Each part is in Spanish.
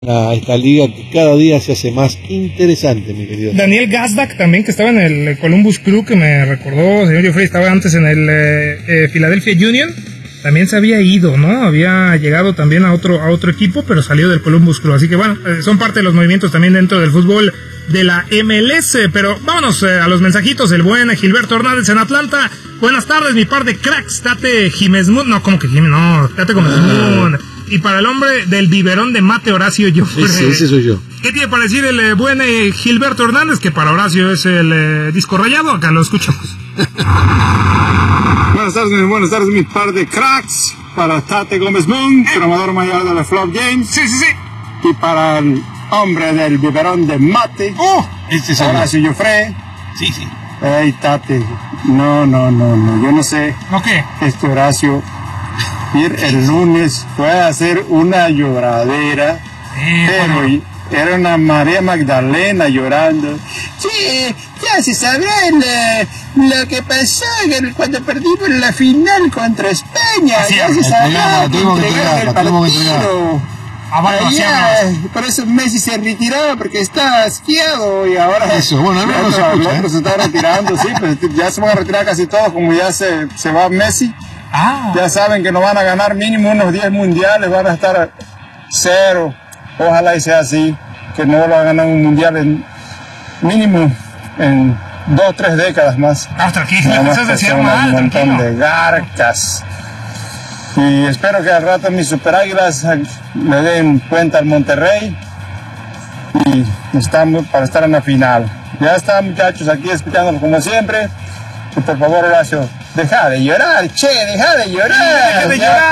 a esta liga que cada día se hace más interesante, mi querido. Daniel Gazdak también, que estaba en el Columbus Crew, que me recordó, señor Joffrey, estaba antes en el Philadelphia Union, también se había ido, ¿no? Había llegado también a otro equipo, pero salió del Columbus Crew, así que bueno, son parte de los movimientos también dentro del fútbol de la MLS, pero vámonos a los mensajitos. El buen Gilberto Hernández en Atlanta: buenas tardes, mi par de cracks, Tate Jimezmund, no, ¿cómo que Jiménez? No, Tate Jimezmund. Y para el hombre del biberón de mate, Horacio Joffrey. Ese soy yo. ¿Qué tiene para decir el buen Gilberto Hernández? Que para Horacio es el disco rayado. Acá lo escuchamos. Buenas tardes, mi par de cracks. Para Tate Gómez Moon, programador mayor de la Flop Games. Sí. Y para el hombre del biberón de mate, Este es Horacio Joffrey. Sí. Ey, Tate, no, yo no sé. ¿No qué? Este Horacio, el lunes fue a hacer una lloradera, pero era una María Magdalena llorando. Sí, ya se sabrá lo que pasó cuando perdimos la final contra España. Así ya es, se sabrá. tuvimos que entregarla. Por eso Messi se retiró, porque está asqueado y ahora Eso, bueno, no se escucha, el otro se está retirando, sí, pues ya se van a retirar casi todos, como ya se va Messi. Ya saben que no van a ganar mínimo unos 10 mundiales, van a estar 0. Ojalá y sea así, que no lo ganar un mundial mínimo en 2 o 3 décadas más. Tranquilo, no se decía mal, un montón tranquilo. de garcas. Y espero que al rato mis super águilas le den cuenta al Monterrey y estamos para estar en la final. Ya están, muchachos, aquí escuchándolos como siempre. Y por favor, Horacio, deja de llorar, deja de llorar.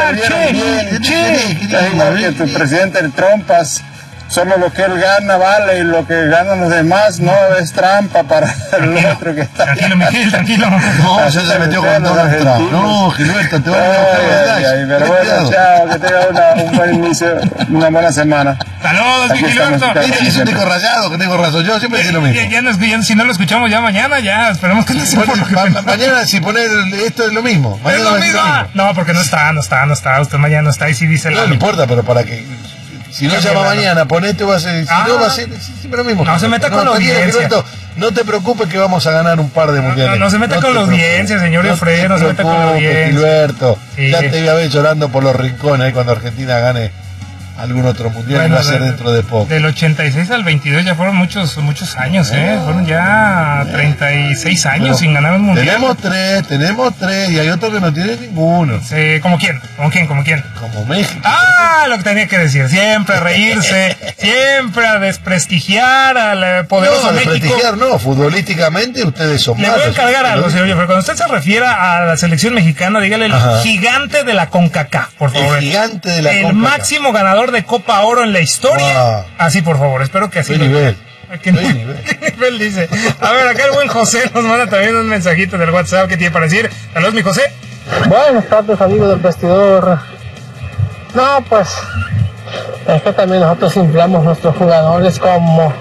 Es igual que tu presidente, el Trompas. Solo lo que él gana vale y lo que ganan los demás no es trampa para el otro que está. Tranquilo, Miguel, tranquilo. No, ya se metió con todo atrás. No, Gilberto, te voy a pero bueno, chao, que tenga un buen inicio, una buena semana. Saludos, mi Gilberto. Viste que es un disco rayado, que tengo razón. Yo siempre digo lo mismo. Ya, si no lo escuchamos ya mañana, ya esperemos que no sea por lo que Mañana, si pones esto es lo mismo. es lo mismo. No, porque no está. Usted mañana no está y si dice no importa, pero para que. Si no llama mañana, ponete, va a ser. Si no, va a ser siempre lo mismo. No se meta con la audiencia. Gilberto, no te preocupes que vamos a ganar un par de mundiales. No se meta con la audiencia, señor Joffrey. No se meta con la audiencia. Gilberto, sí. Ya te voy a ver llorando por los rincones ahí cuando Argentina gane algún otro mundial, bueno, va a ser dentro de poco. Del 86 al 22 ya fueron muchos años, fueron ya 36 años bueno, sin ganar un mundial. Tenemos tres y hay otro que no tiene ninguno. Sí, ¿Como quién? Como México. Lo que tenía que decir, siempre a reírse, siempre a desprestigiar al poderoso México. Desprestigiar no, futbolísticamente ustedes son malos. Le voy a encargar algo, señor Joffrey. Cuando usted se refiera a la selección mexicana, dígale el gigante de la CONCACAF, por favor. El gigante de la CONCACAF. El máximo ganador de Copa Oro en la historia. Wow. Así, por favor, espero que así. ¿Qué nivel? ¿Qué nivel dice? A ver, acá el buen José nos manda también un mensajito del WhatsApp. ¿Qué tiene para decir? Saludos, mi José. Buenas tardes, amigos del vestidor. No, pues es que también nosotros inflamos nuestros jugadores como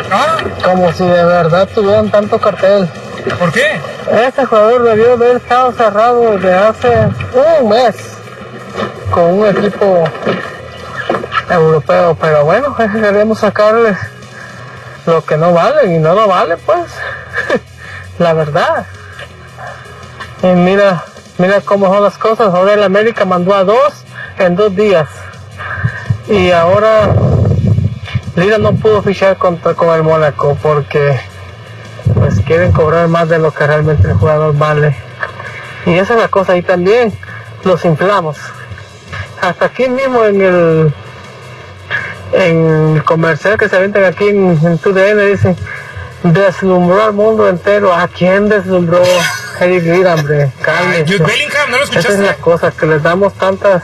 si de verdad tuvieran tanto cartel. ¿Por qué? Este jugador debió haber estado cerrado desde hace un mes con un equipo europeo, pero bueno, queremos sacarles lo que no vale y no lo vale, pues la verdad. Y mira cómo son las cosas. Ahora el América mandó a 2 en 2 días y ahora Lira no pudo fichar con el Mónaco porque pues quieren cobrar más de lo que realmente el jugador vale, y esa es la cosa. Y también los inflamos. Hasta aquí mismo en el comercial que se aventan aquí en TUDN dicen: deslumbró al mundo entero. ¿A quién deslumbró Eric Lira, hombre? Jude Bellingham, ¿no lo escuchaste? Esa es la cosa, que les damos tanta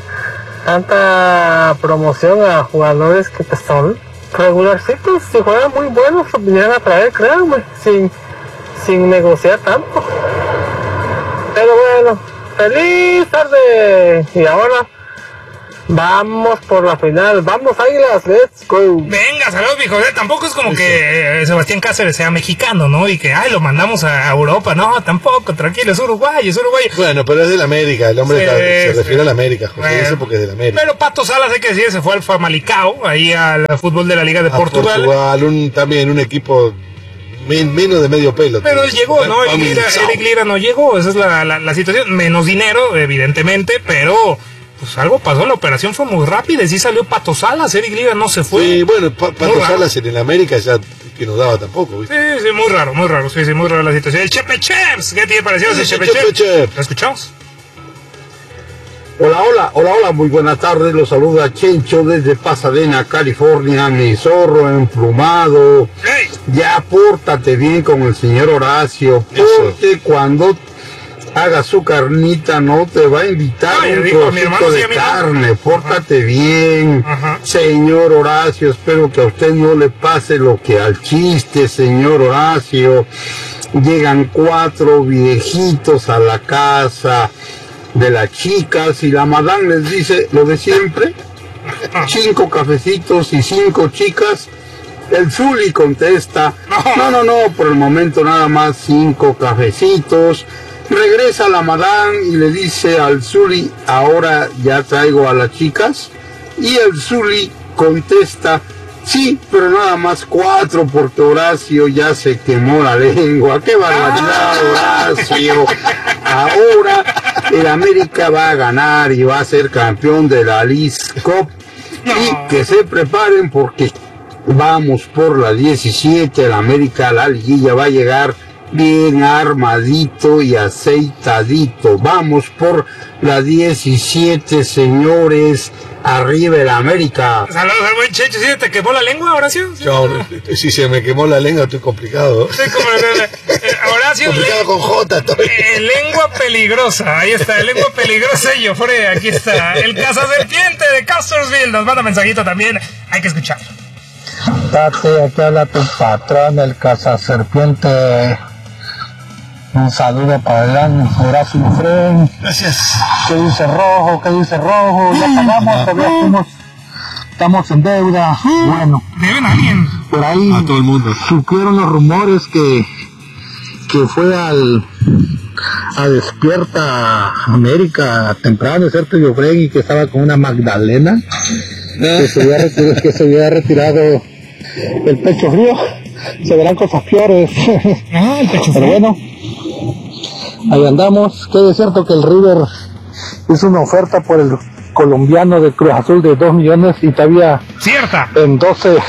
promoción a jugadores que son regularcitos. Si juegan muy buenos, se vinieran a traer, créanme, sin negociar tanto. Pero bueno, feliz tarde. Y ahora Vamos por la final. Vamos, Águilas, let's go. Venga, saludos, mijo. Tampoco es como que Sebastián Cáceres sea mexicano, ¿no? Y que, lo mandamos a Europa. No, tampoco, tranquilo, es uruguayo. Bueno, pero es del América. El hombre se refiere al América, José. Bueno, dice porque es del América. Pero Pato Salas, hay que decir, se fue al Famalicão, ahí al fútbol de la Liga de Portugal. También un equipo menos de medio pelo. Pero él llegó, ¿no? Eric Lira no llegó. Esa es la situación. Menos dinero, evidentemente, pero... Pues algo pasó, la operación fue muy rápida y sí salió Pato Salas, Eric Lira no se fue. Sí, bueno, Pato Salas en el América ya que no daba tampoco, ¿viste? Sí, muy raro, sí, muy raro la situación. El Chepe Cheps, ¿qué tiene parecido ese Chepe Cheps? ¿Lo escuchamos? Hola, muy buenas tardes, los saluda Chencho desde Pasadena, California, mi zorro emplumado. ¡Hey! Ya pórtate bien con el señor Horacio, porque cuando haga su carnita no te va a invitar un trocito de carne, pórtate bien. Ajá. Señor Horacio, espero que a usted no le pase lo que al chiste, señor Horacio. Llegan 4 viejitos a la casa de las chicas y la madame les dice lo de siempre, 5 cafecitos y 5 chicas. El Zuli contesta, no, por el momento nada más 5 cafecitos. Regresa la madame y le dice al Zuli, ahora ya traigo a las chicas. Y el Zuli contesta, sí, pero nada más 4 porque Horacio ya se quemó la lengua. ¡Qué barbaridad, Horacio! Ahora el América va a ganar y va a ser campeón de la League Cup. Y que se preparen porque vamos por la 17, el América, la liguilla va a llegar bien armadito y aceitadito. Vamos por la 17, señores. Arriba el América. Saludos al buen Checho. ¿Sí te quemó la lengua, Horacio? Si se me quemó la lengua, estoy complicado. Sí, Horacio. Complicado con J. Lengua peligrosa. Ahí está, lengua peligrosa y Jofre. Aquí está. El cazaserpiente de Castorsville. Nos manda mensajito también. Hay que escucharlo. Tate, aquí habla tu patrón, el cazaserpiente. Un saludo para el gran Horacio Fren. Gracias. ¿Qué dice Rojo? Ya pagamos, todavía estamos en deuda. Bueno. ¿Deben a alguien? Por ahí a todo el mundo. Supieron los rumores que fue a Despierta América temprano, Sergio Fren, y que estaba con una Magdalena. Que se había retirado el pecho frío. Se verán cosas peores. El pecho frío. Pero bueno, ahí andamos. Que es cierto que el River hizo una oferta por el colombiano de Cruz Azul de 2 millones y todavía cierta en 12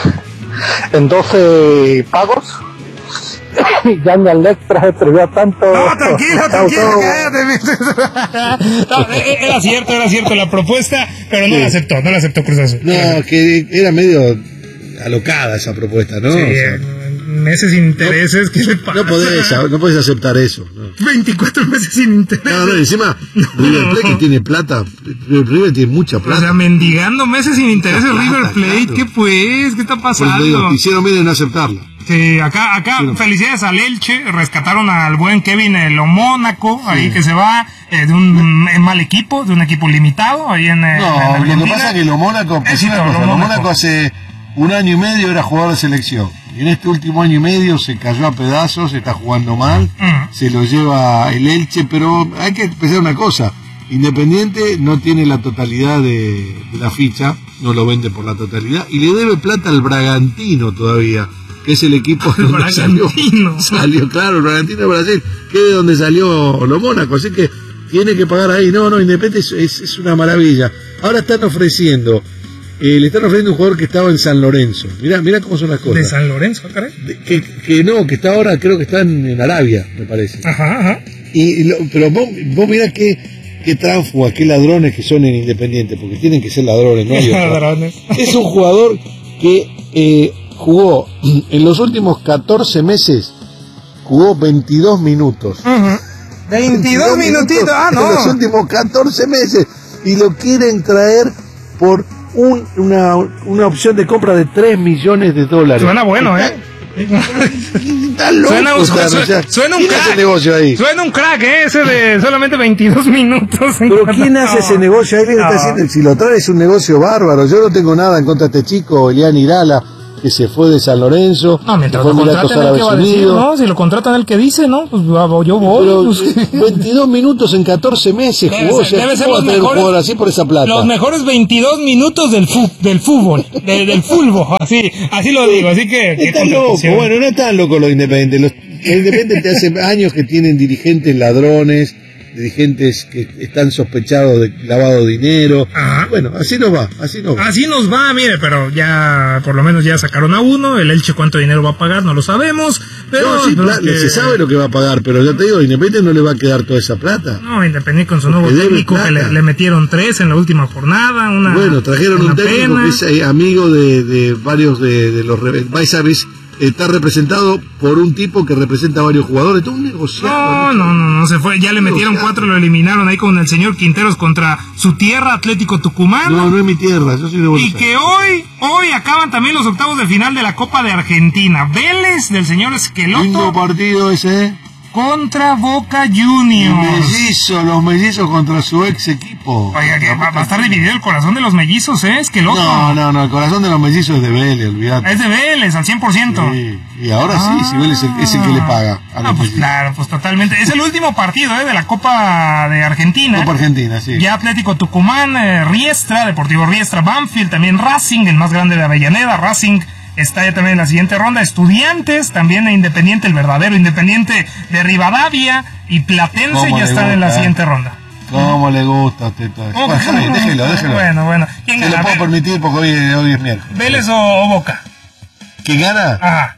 pagos. Ya ni Electra se atrevió tanto. No, tranquilo, cállate. Era cierto la propuesta, pero no la aceptó Cruz Azul. No, que era medio alocada esa propuesta, ¿no? Sí, meses sin intereses, ¿qué le pasa? No podés aceptar eso, ¿no? 24 meses sin intereses. No, encima, River Plate que tiene plata, River tiene mucha plata. O sea, mendigando meses sin intereses River Plate, claro. ¿Qué pues? ¿Qué está pasando? Pues digo, hicieron bien en aceptarla. Sí, acá felicidades al Elche, rescataron al buen Kevin el Mónaco, sí. Ahí que se va de un mal equipo, de un equipo limitado, ahí en Argentina. Lo que pasa es que los Mónaco hace 1 año y medio era jugador de selección. Y en este último año y medio se cayó a pedazos, está jugando mal, se lo lleva el Elche, pero hay que pensar una cosa, Independiente no tiene la totalidad de la ficha, no lo vende por la totalidad, y le debe plata al Bragantino todavía, que es el equipo donde salió, claro, el Bragantino de Brasil, que es de donde salió los Mónaco, así que tiene que pagar ahí. No, Independiente es una maravilla. Ahora están ofreciendo, le están ofreciendo un jugador que estaba en San Lorenzo. Mirá cómo son las cosas. ¿De San Lorenzo, caray? Que está ahora, creo que está en Arabia, me parece. Ajá. Pero vos mirá qué tránsfugas, qué ladrones que son en Independiente, porque tienen que ser ladrones, ¿no? Ladrones. Es un jugador que jugó en los últimos 14 meses, jugó 22 minutos. 22 minutitos, en los últimos 14 meses, y lo quieren traer por una opción de compra de $3 millones. Suena bueno, Está loco. Suena un crack. Ese negocio ahí. Suena un crack, ese de solamente 22 minutos. Pero ¿quién hace ese negocio ahí? Está haciendo, si lo trae es un negocio bárbaro. Yo no tengo nada en contra de este chico, Elian Irala, que se fue de San Lorenzo. No, mientras lo contraten el que va a decir, ¿no? Si lo contratan el que dice, ¿no? Pues yo voy. Pero pues. 22 minutos en 14 meses jugó. Debe ser los mejores, un jugador así por esa plata? Los mejores 22 minutos del fútbol. Del fútbol, así lo digo. Así que... Está loco. Bueno, no están locos los Independientes. Los Independientes te hace años que tienen dirigentes ladrones, dirigentes que están sospechados de lavado de dinero. Ajá. Bueno, así nos va. Así nos va, mire, pero ya por lo menos ya sacaron a uno. El Elche cuánto dinero va a pagar no lo sabemos, pero no, sí, se sabe lo que va a pagar, pero ya te digo, Independiente no le va a quedar toda esa plata. No, Independiente con su nuevo técnico que le metieron 3 en la última jornada. Bueno, trajeron un técnico que es amigo de varios de los Baisavis. Está representado por un tipo que representa a varios jugadores. Todo un negociado. No, se fue. Ya le metieron 4, lo eliminaron ahí con el señor Quinteros contra su tierra, Atlético Tucumán. No es mi tierra, yo soy de Buenos Aires. Y que hoy acaban también los octavos de final de la Copa de Argentina. Vélez del señor Esqueloto. Lindo partido ese, contra Boca Juniors. Los mellizos contra su ex equipo. Oiga, que va a estar dividido el corazón de los mellizos, es que loco. No, el corazón de los mellizos es de Vélez, olvídate. Es de Vélez, al 100%. Sí, y ahora sí, Vélez es el que le paga. Pues claro, pues totalmente. Es el último partido de la Copa de Argentina. Copa Argentina, sí. Ya Atlético Tucumán, Riestra, Deportivo Riestra, Banfield, también Racing, el más grande de Avellaneda, Racing. Está ya también en la siguiente ronda. Estudiantes, también Independiente, el verdadero Independiente de Rivadavia. Y Platense ya están en la siguiente ronda. ¿Cómo le gusta a usted todo eso? Bueno, déjelo. Bueno. ¿Quién gana? Se lo puedo permitir porque hoy es miércoles. ¿Vélez o Boca? ¿Quién gana? Ajá.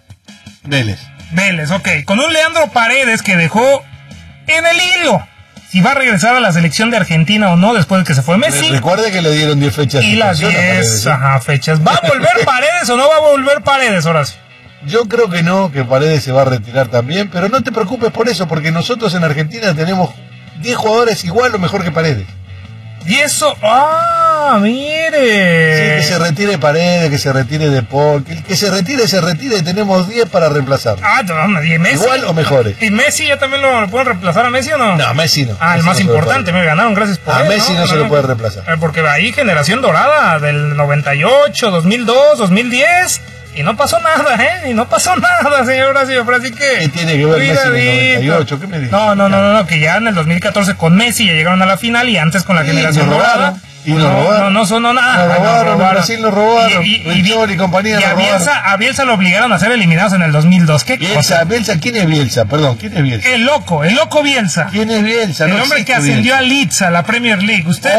Vélez, ok. Con un Leandro Paredes que dejó en el hilo si va a regresar a la selección de Argentina o no después de que se fue Messi. Recuerde que le dieron 10 fechas. Y las 10 fechas. ¿Va a volver Paredes o no va a volver Paredes, Horacio? Yo creo que no, que Paredes se va a retirar también, pero no te preocupes por eso, porque nosotros en Argentina tenemos 10 jugadores igual o mejor que Paredes. Y eso, mire. Sí, que se retire Paredes, que se retire De Paul, que se retire, y tenemos 10 para reemplazar. Messi. Igual o mejores. ¿Y Messi ya también lo pueden reemplazar a Messi o no? No, Messi no. El más importante, me ganaron, gracias por a Messi no se lo puede reemplazar. Porque ahí generación dorada del 98, 2002, 2010... Y no pasó nada, señor Horacio, pero así que... ¿Qué tiene que ver Messi en el 98? ¿Qué me dice? No, que ya en el 2014 con Messi ya llegaron a la final y antes con la generación dorada. Y nos robaron. No sonó nada. Nos robaron, en Brasil nos robaron. Y compañía nos robaron. A Bielsa lo obligaron a ser eliminados en el 2002. ¿Qué cosa? Bielsa, ¿quién es Bielsa? Perdón, ¿quién es Bielsa? El loco Bielsa. ¿Quién es Bielsa? El hombre que ascendió a Leeds, a la Premier League. ¿Usted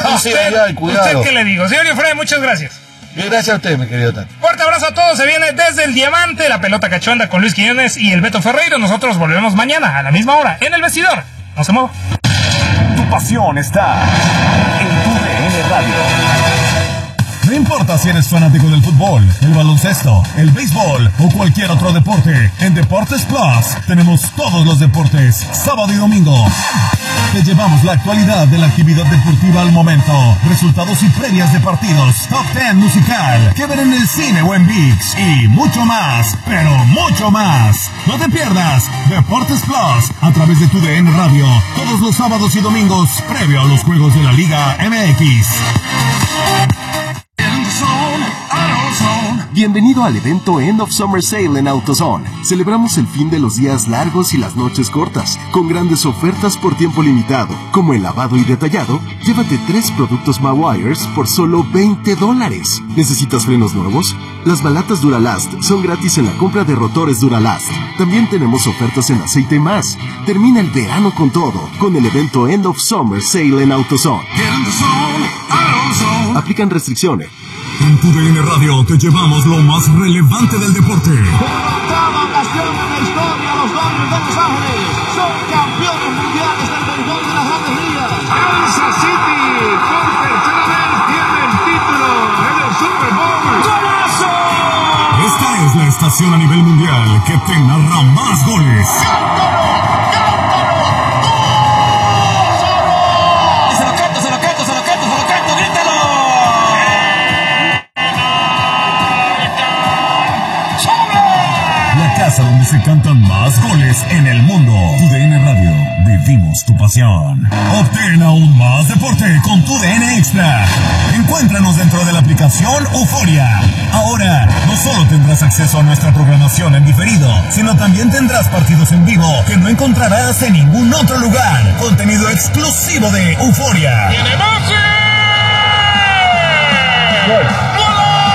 qué le digo? Señor Efraín, muchas gracias. Gracias a usted, mi querido Tati. Fuerte abrazo a todos. Se viene desde el Diamante, la pelota cachonda con Luis Quiñones y el Beto Ferreiro. Nosotros volvemos mañana a la misma hora en El Vestidor. No se mueva. Tu pasión está en TUDN Radio. No importa si eres fanático del fútbol, el baloncesto, el béisbol o cualquier otro deporte, en Deportes Plus tenemos todos los deportes, sábado y domingo. Te llevamos la actualidad de la actividad deportiva al momento, resultados y previas de partidos, top 10 musical, que ver en el cine o en ViX y mucho más, pero mucho más. No te pierdas Deportes Plus a través de TUDN Radio, todos los sábados y domingos, previo a los juegos de la Liga MX. Bienvenido al evento End of Summer Sale en AutoZone. Celebramos el fin de los días largos y las noches cortas, con grandes ofertas por tiempo limitado, como el lavado y detallado. Llévate 3 productos Mawires por solo $20. ¿Necesitas frenos nuevos? Las balatas Duralast son gratis en la compra de rotores Duralast. También tenemos ofertas en aceite y más. Termina el verano con todo, con el evento End of Summer Sale en AutoZone. Aplican restricciones. En TUDN Radio te llevamos lo más relevante del deporte. Por octava ocasión en la historia, los Dodgers de Los Ángeles son campeones mundiales del béisbol de las Grandes Ligas. Kansas City por tercera vez tiene el título en el Super Bowl. ¡Golazo! Esta es la estación a nivel mundial que te narra más goles. casa donde se cantan más goles en el mundo. TUDN Radio, vivimos tu pasión. Obtén aún más deporte con TUDN Extra. Encuéntranos dentro de la aplicación Euforia. Ahora, no solo tendrás acceso a nuestra programación en diferido, sino también tendrás partidos en vivo que no encontrarás en ningún otro lugar. Contenido exclusivo de Euforia. ¡Tiene